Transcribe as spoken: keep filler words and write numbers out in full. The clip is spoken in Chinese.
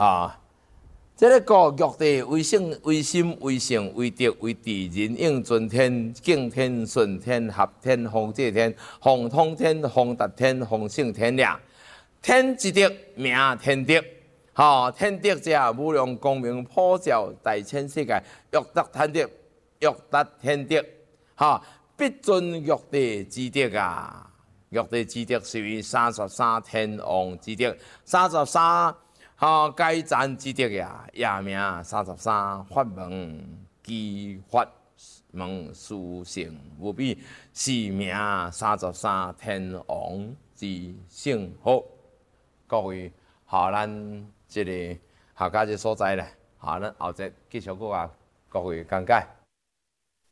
啊。这个故玉帝为性为心为性为德为智，人应尊天、敬天、顺天、合天、弘济天、弘通天、弘达天、弘性天俩。天之德，名天德。吼、哦，天德者，无量光明普照大千世界，欲得天德，欲得天德。吼、哦，必尊玉帝之德啊！玉帝之德是为三十三天王之德，三十三。吼，解赞之德呀，也名三十三法门，基法门殊胜无比，是名三十三天王之圣号。各位，好，咱这个客家这所在咧，好，咱后节继续搁啊各位讲解。